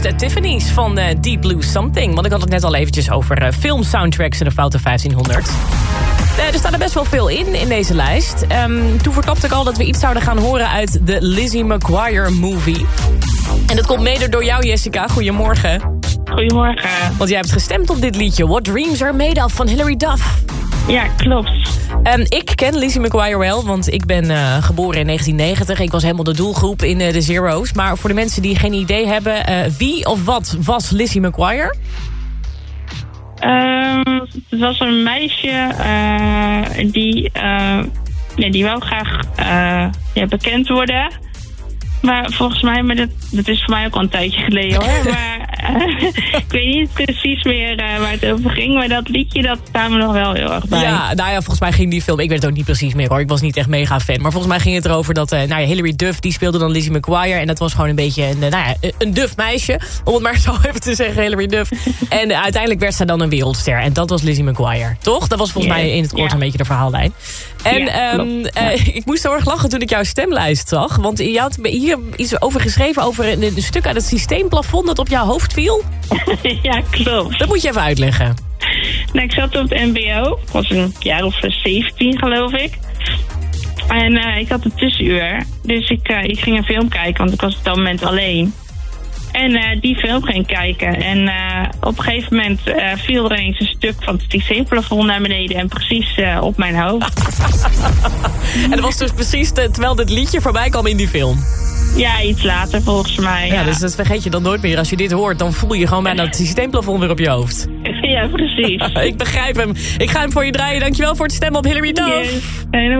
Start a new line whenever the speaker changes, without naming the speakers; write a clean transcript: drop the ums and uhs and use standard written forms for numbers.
De Tiffany's van Deep Blue Something. Want ik had het net al eventjes over filmsoundtracks en de Foute 1500. Er staat er best wel veel in deze lijst. Toen verklapte ik al dat we iets zouden gaan horen uit de Lizzie McGuire movie. En dat komt mede door jou, Jessica. Goedemorgen.
Goedemorgen.
Want jij hebt gestemd op dit liedje. What Dreams Are Made Of van Hilary Duff.
Ja, klopt.
Ik ken Lizzie McGuire wel, want ik ben geboren in 1990. Ik was helemaal de doelgroep in de Zero's. Maar voor de mensen die geen idee hebben... wie of wat was Lizzie McGuire?
Het was een meisje die wou graag bekend worden. Maar volgens mij, dat is voor mij ook al een tijdje geleden hoor. Maar ik weet niet precies meer waar het over ging. Maar dat liedje, dat staat me nog wel heel erg bij.
Ja, nou ja, volgens mij ging die film... Ik weet het ook niet precies meer hoor. Ik was niet echt mega fan. Maar volgens mij ging het erover dat Hilary Duff... die speelde dan Lizzie McGuire. En dat was gewoon een beetje een duf meisje. Om het maar zo even te zeggen, Hilary Duff. En uiteindelijk werd zij dan een wereldster. En dat was Lizzie McGuire. Toch? Dat was volgens mij in het kort een beetje de verhaallijn. En ik moest heel erg lachen toen ik jouw stemlijst zag. Want je had hier iets over geschreven... over een stuk uit het systeemplafond dat op jouw hoofd viel.
Ja, klopt.
Dat moet je even uitleggen.
Nou, ik zat op het mbo. Ik was een jaar of 17, geloof ik. En ik had een tussenuur. Dus ik ging een film kijken, want ik was op dat moment alleen. En die film ging kijken. En op een gegeven moment viel er eens een stuk van het systeemplafond naar beneden. En precies op mijn hoofd.
En dat was dus precies terwijl dit liedje voorbij kwam in die film.
Ja, iets later volgens mij.
Ja, dus dat vergeet je dan nooit meer. Als je dit hoort, dan voel je gewoon bijna het systeemplafond weer op je hoofd.
Ja, precies.
Ik begrijp hem. Ik ga hem voor je draaien. Dankjewel voor het stemmen op Hilary Duff.
Yes.